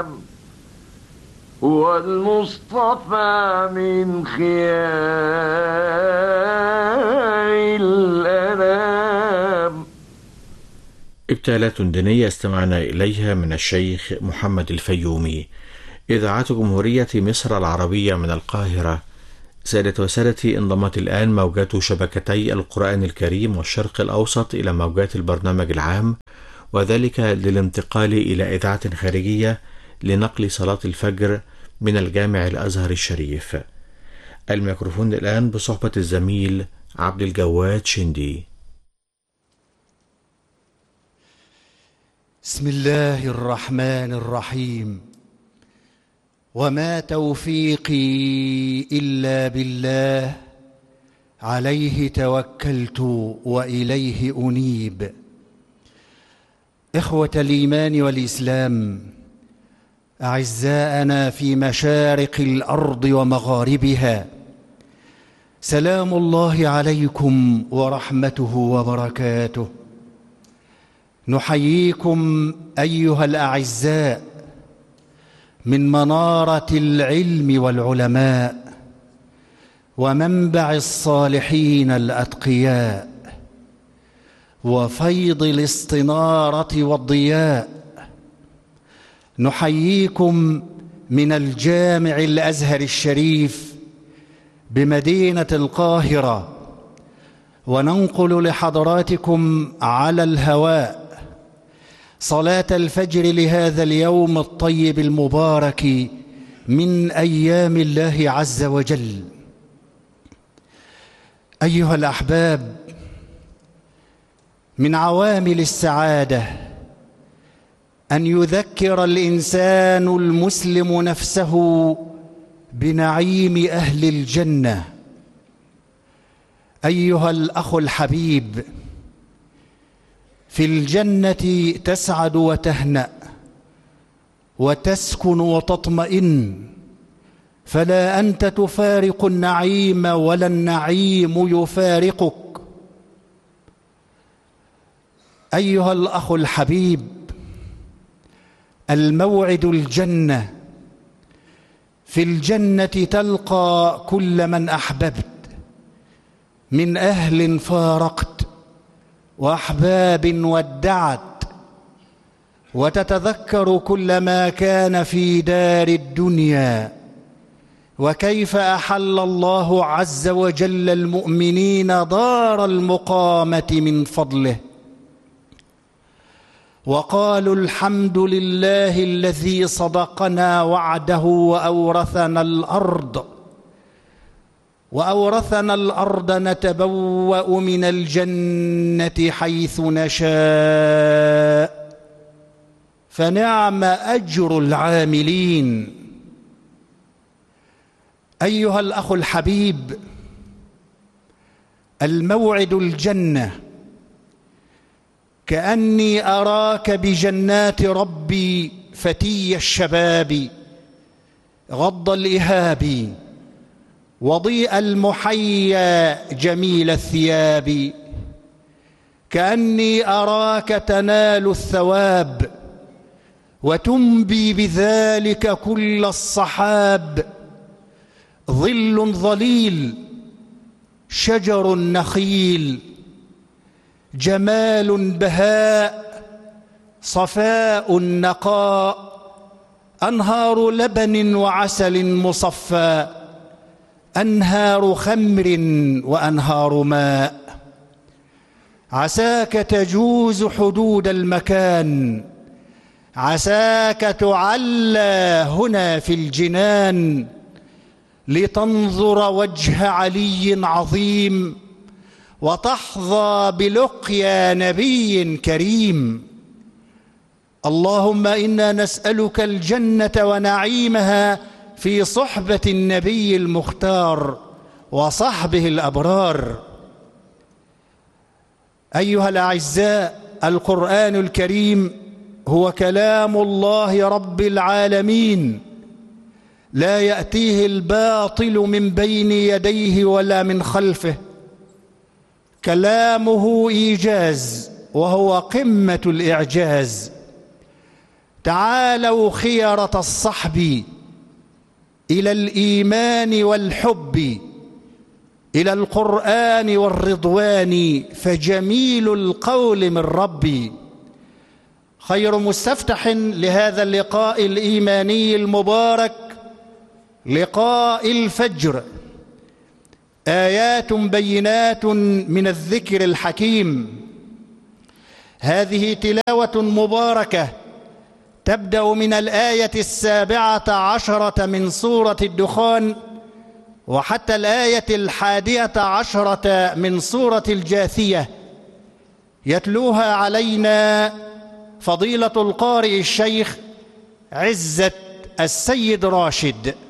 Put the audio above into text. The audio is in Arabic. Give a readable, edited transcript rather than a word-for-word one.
الأنام، هو المصطفى من خيار الأنام. ابتالات دينية استمعنا إليها من الشيخ محمد الفيومي. إذاعة جمهورية مصر العربية من القاهرة. سادة وسادتي، انضمت الآن موجات شبكتي القرآن الكريم والشرق الأوسط إلى موجات البرنامج العام، وذلك للانتقال إلى إذاعة خارجية لنقل صلاة الفجر من الجامع الأزهر الشريف. الميكروفون الآن بصحبة الزميل عبد الجواد شندي. بسم الله الرحمن الرحيم. وما توفيقي إلا بالله، عليه توكلت وإليه أنيب. إخوة الإيمان والإسلام، أعزاءنا في مشارق الأرض ومغاربها، سلام الله عليكم ورحمته وبركاته. نحييكم أيها الأعزاء من منارة العلم والعلماء ومنبع الصالحين الأتقياء وفيض الاستنارة والضياء. نحييكم من الجامع الأزهر الشريف بمدينة القاهرة، وننقل لحضراتكم على الهواء صلاة الفجر لهذا اليوم الطيب المبارك من أيام الله عز وجل. أيها الأحباب، من عوامل السعادة أن يذكر الإنسان المسلم نفسه بنعيم أهل الجنة. أيها الأخ الحبيب، في الجنة تسعد وتهنأ وتسكن وتطمئن، فلا أنت تفارق النعيم ولا النعيم يفارقك. أيها الأخ الحبيب، الموعد الجنة. في الجنة تلقى كل من أحببت من أهل فارقت وأحباب ودعت، وتتذكر كل ما كان في دار الدنيا، وكيف أحل الله عز وجل المؤمنين دار المقامة من فضله، وقالوا الحمد لله الذي صدقنا وعده وأورثنا الأرض نتبوأ من الجنة حيث نشاء، فنعم أجر العاملين. أيها الأخ الحبيب، الموعد الجنة، كأني أراك بجنات ربي فتي الشباب غض الإهاب وضيء المحيا جميل الثياب، كأني أراك تنال الثواب وتنبي بذلك كل الصحاب. ظل ظليل، شجر نخيل، جمال بهاء، صفاء نقاء، أنهار لبن وعسل مصفى، أنهار خمر وأنهار ماء. عساك تجوز حدود المكان، عساك تعلى هنا في الجنان، لتنظر وجه علي عظيم وتحظى بلقيا نبي كريم. اللهم إنا نسألك الجنة ونعيمها في صحبة النبي المختار وصحبه الأبرار. أيها الأعزاء، القرآن الكريم هو كلام الله رب العالمين، لا يأتيه الباطل من بين يديه ولا من خلفه. كلامه إيجاز وهو قمة الإعجاز. تعالوا خيرة الصحب إلى الإيمان والحب، إلى القرآن والرضوان، فجميل القول من ربي. خير مستفتح لهذا اللقاء الإيماني المبارك لقاء الفجر، آيات بينات من الذكر الحكيم. هذه تلاوة مباركة تبدأ من الآية 17 من سورة الدخان وحتى الآية 11 من سورة الجاثية، يتلوها علينا فضيلة القارئ الشيخ عزت السيد راشد.